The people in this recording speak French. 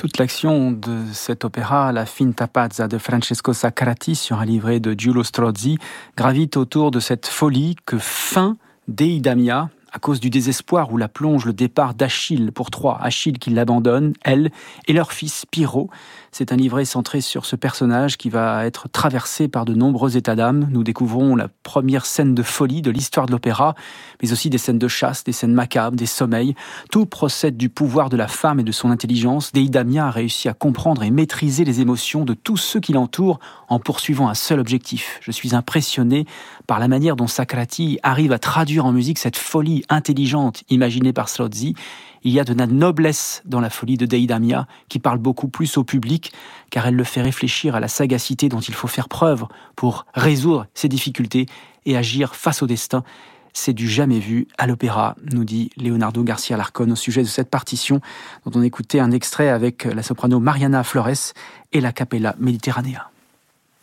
Toute l'action de cet opéra, la Finta Pazza de Francesco Saccarati sur un livret de Giulio Strozzi, gravite autour de cette folie que feint Deidamia à cause du désespoir où la plonge le départ d'Achille pour Troie. Achille qui l'abandonne, elle, et leur fils Pyrrho. C'est un livret centré sur ce personnage qui va être traversé par de nombreux états d'âme. Nous découvrons la première scène de folie de l'histoire de l'opéra, mais aussi des scènes de chasse, des scènes macabres, des sommeils. Tout procède du pouvoir de la femme et de son intelligence. Deidamia a réussi à comprendre et maîtriser les émotions de tous ceux qui l'entourent en poursuivant un seul objectif. Je suis impressionné par la manière dont Saccarati arrive à traduire en musique cette folie intelligente imaginée par Strozzi. Il y a de la noblesse dans la folie de Deidamia qui parle beaucoup plus au public car elle le fait réfléchir à la sagacité dont il faut faire preuve pour résoudre ses difficultés et agir face au destin. C'est du jamais vu à l'opéra, nous dit Leonardo Garcia Larcón au sujet de cette partition dont on écoutait un extrait avec la soprano Mariana Flores et la Capella Mediterranea.